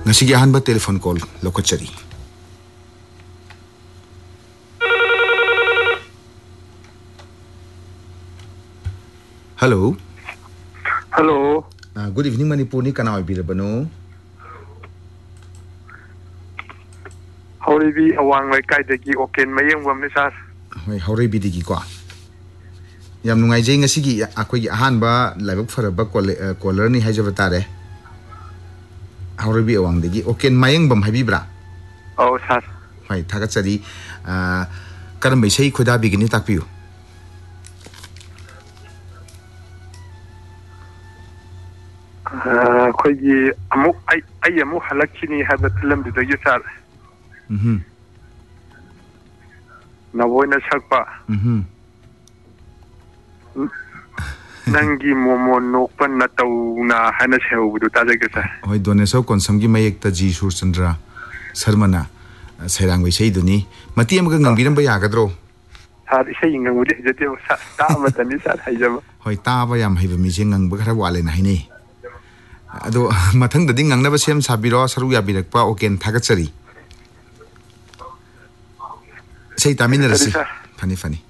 ngasi gi ahanba telephone call lokachari. Hello. Hello. Good evening Manipur ni kana oibirabano. Hauribi awang lai kai degi oken mayeng wam ni sar. Hoi hauribi degi ko. Yam nungai jeng ngasi gi akoi gi ahanba laibak faraba caller ni haijaba tare. Hauribi awang degi oken mayeng bam habibra. Oh sar. Hoi thagachari karam bai sei khoda bigini takpiu. Khoigi amuk ai amuk halakchini haba film du degi sar. Nawoina sakpa. Nangi momo nokpan na tau na hana sehu du tajake sar. Hoi doneso konsam gi mayek ta ji sur chandra sarmana sairang bai sei duni mati am ga ngangbiram ba yagadro. Sar isai ngangudi jete sa ta matani sar haijaba. Hoi ta ba yam haiba mi jeng ngang ba khara wale na haini. Ado mathang da ding ngang na ba sem sabiro saru ya birak pa oken thagachari. Sei tamin rasi. Fani.